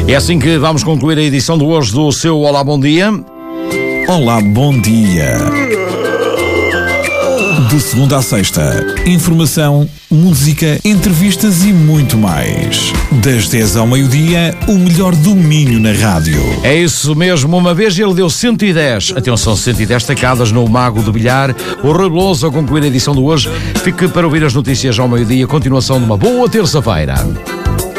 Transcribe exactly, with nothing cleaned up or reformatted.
É assim que vamos concluir a edição de hoje do seu Olá, Bom Dia. Olá, bom dia. De segunda à sexta, informação, música, entrevistas e muito mais. Das dez ao meio-dia, o melhor do Minho na rádio. É isso mesmo, uma vez ele deu cento e dez. Atenção, cento e dez tacadas no Mago de Bilhar. O Rui Veloso a concluir a edição de hoje. Fique para ouvir as notícias ao meio-dia. Continuação de uma boa terça-feira.